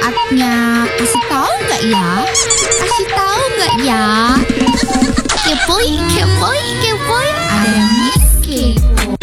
saatnya kasih tahu nggak ya? Kasih tahu nggak ya? Kepoy, kepoy, kepoy. Ada Miss Kepo.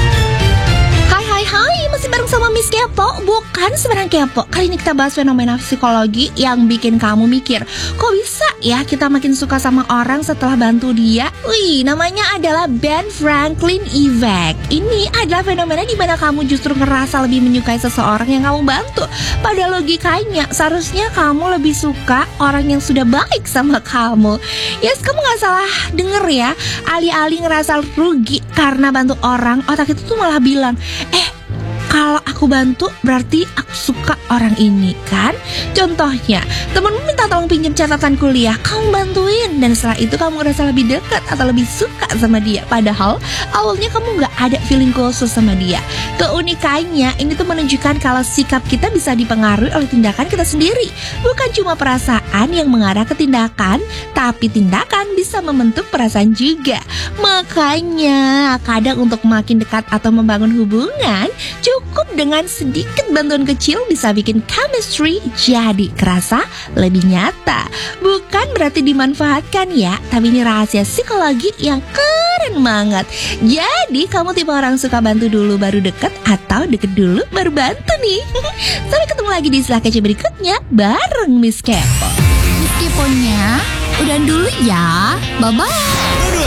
Hai, masih bareng sama Miss Kepo. Bukan sembarang kepo. Kali ini kita bahas fenomena psikologi yang bikin kamu mikir, kok bisa ya kita makin suka sama orang setelah bantu dia? Namanya adalah Ben Franklin Effect. Ini adalah fenomena di mana kamu justru ngerasa lebih menyukai seseorang yang kamu bantu. Pada logikanya, seharusnya kamu lebih suka orang yang sudah baik sama kamu. Yes, kamu gak salah denger ya. Alih-alih ngerasa rugi karena bantu orang, otak itu tuh malah bilang, kalau aku bantu berarti aku suka orang ini kan? Contohnya, temenmu minta tolong pinjam catatan kuliah, kamu bantuin, dan setelah itu kamu ngerasa lebih dekat atau lebih suka sama dia. Padahal awalnya kamu gak ada feeling khusus sama dia. Keunikannya ini tuh menunjukkan kalau sikap kita bisa dipengaruhi oleh tindakan kita sendiri. Bukan cuma perasaan yang mengarah ke tindakan, tapi tindakan bisa membentuk perasaan juga. Makanya kadang untuk makin dekat atau membangun hubungan, cukup dengan sedikit bantuan kecil bisa bikin chemistry jadi kerasa lebih nyata. Bukan berarti dimanfaatkan ya, tapi ini rahasia psikologi yang keren banget. Jadi kamu tipe orang suka bantu dulu baru deket, atau deket dulu baru bantu nih? Sampai ketemu lagi di Setelah Kece berikutnya bareng Miss Kepo. Miss Keponya udah dulu ya. Bye-bye.